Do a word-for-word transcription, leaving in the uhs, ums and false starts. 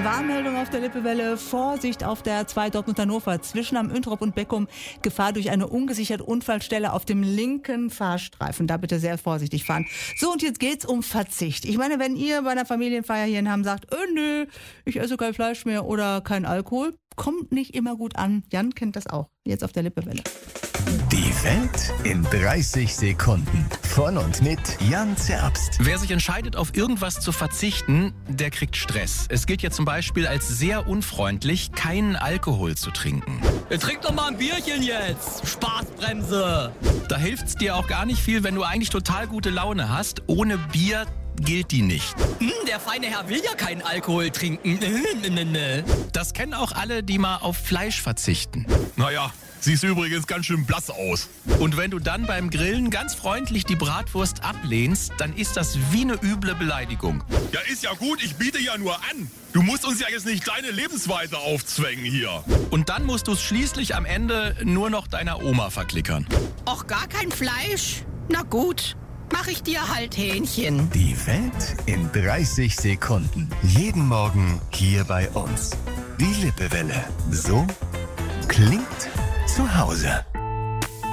Warnmeldung auf der Lippewelle. Vorsicht auf der A zwei Dortmund-Hannover zwischen am Üntrop und Beckum. Gefahr durch eine ungesicherte Unfallstelle auf dem linken Fahrstreifen. Da bitte sehr vorsichtig fahren. So, und jetzt geht's um Verzicht. Ich meine, wenn ihr bei einer Familienfeier hier in Hamm sagt, äh, nö, ich esse kein Fleisch mehr oder kein Alkohol, kommt nicht immer gut an. Jan kennt das auch. Jetzt auf der Lippewelle. Die Welt in dreißig Sekunden. Von und mit Jan Zerbst. Wer sich entscheidet, auf irgendwas zu verzichten, der kriegt Stress. Es gilt ja zum Beispiel als sehr unfreundlich, keinen Alkohol zu trinken. Trink doch mal ein Bierchen jetzt. Spaßbremse. Da hilft's dir auch gar nicht viel, wenn du eigentlich total gute Laune hast. Ohne Bier gilt die nicht. Hm, der feine Herr will ja keinen Alkohol trinken. Das kennen auch alle, die mal auf Fleisch verzichten. Naja, siehst übrigens ganz schön blass aus. Und wenn du dann beim Grillen ganz freundlich die Bratwurst ablehnst, dann ist das wie eine üble Beleidigung. Ja, ist ja gut, ich biete ja nur an. Du musst uns ja jetzt nicht deine Lebensweise aufzwängen hier. Und dann musst du es schließlich am Ende nur noch deiner Oma verklickern. Och, gar kein Fleisch? Na gut, mach ich dir halt Hähnchen. Die Welt in dreißig Sekunden. Jeden Morgen hier bei uns. Die Lippewelle. So klingt zu Hause.